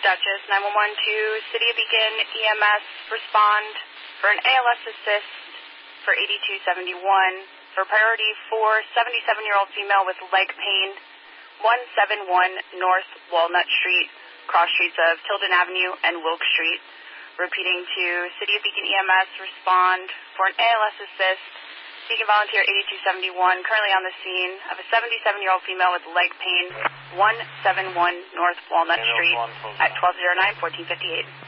Dutchess, 911 to City of Beacon EMS, respond for an ALS assist for 8271 for priority for 77-year-old female with leg pain, 171 North Walnut Street, cross streets of Tilden Avenue and Wilk Street. Repeating to City of Beacon EMS, respond for an ALS assist. Beacon Volunteer 8271, currently on the scene of a 77-year-old female with leg pain, 171 North Walnut Street at 1209-1458.